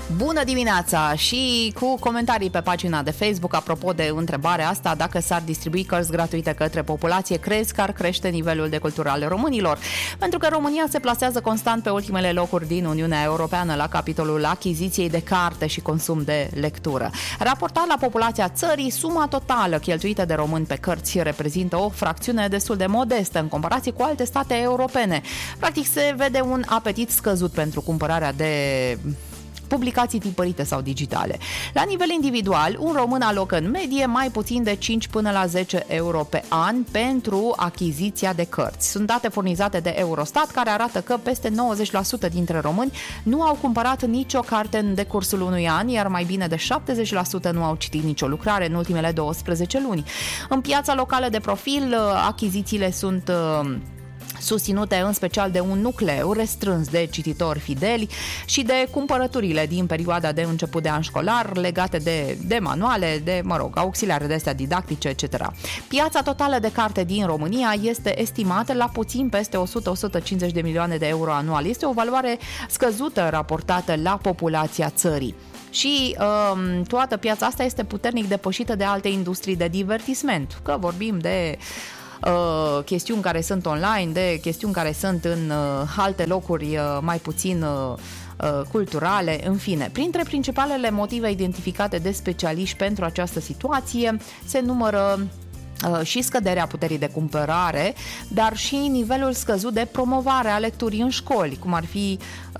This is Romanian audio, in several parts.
Bună dimineața și cu comentarii pe pagina de Facebook apropo de întrebarea asta, dacă s-ar distribui cărți gratuite către populație, crezi că ar crește nivelul de cultură al românilor? Pentru că România se plasează constant pe ultimele locuri din Uniunea Europeană la capitolul achiziției de carte și consum de lectură. Raportat la populația țării, suma totală cheltuită de români pe cărți reprezintă o fracțiune destul de modestă în comparație cu alte state europene. Practic se vede un apetit scăzut pentru cumpărarea de publicații tipărite sau digitale. La nivel individual, un român alocă în medie mai puțin de 5 până la 10 euro pe an pentru achiziția de cărți. Sunt date furnizate de Eurostat care arată că peste 90% dintre români nu au cumpărat nicio carte în decursul unui an, iar mai bine de 70% nu au citit nicio lucrare în ultimele 12 luni. În piața locală de profil, achizițiile sunt susținute în special de un nucleu restrâns de cititori fideli și de cumpărăturile din perioada de început de an școlar legate de manuale, de, auxiliare de astea didactice, etc. Piața totală de carte din România este estimată la puțin peste 100-150 de milioane de euro anual. Este o valoare scăzută raportată la populația țării. Și toată piața asta este puternic depășită de alte industrii de divertisment, că vorbim de chestiuni care sunt online, de chestiuni care sunt în alte locuri mai puțin culturale, în fine. Printre principalele motive identificate de specialiști pentru această situație se numără și scăderea puterii de cumpărare, dar și nivelul scăzut de promovare a lecturii în școli, cum ar fi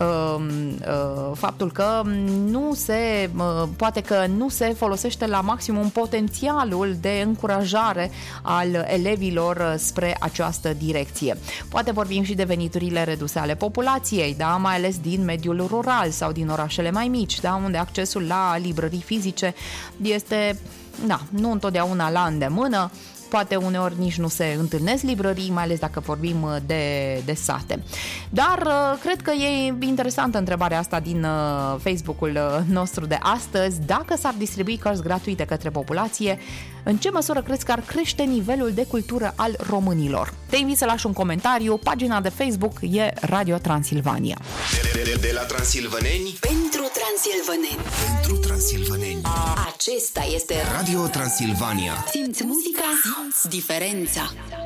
faptul că poate că nu se folosește la maximum potențialul de încurajare al elevilor spre această direcție. Poate vorbim și de veniturile reduse ale populației, da, mai ales din mediul rural sau din orașele mai mici, da, unde accesul la librării fizice este nu întotdeauna la îndemână. Poate uneori nici nu se întâlnesc librării, mai ales dacă vorbim de sate. Dar cred că e interesantă întrebarea asta din Facebook-ul nostru de astăzi. Dacă s-ar distribui cărți gratuite către populație, în ce măsură crezi că ar crește nivelul de cultură al românilor? Te invit să lași un comentariu. Pagina de Facebook e Radio Transilvania. De la transilvaneni pentru transilvaneni. Pentru transilvaneni. Acesta este Radio Transilvania. Simți muzica, simți diferența.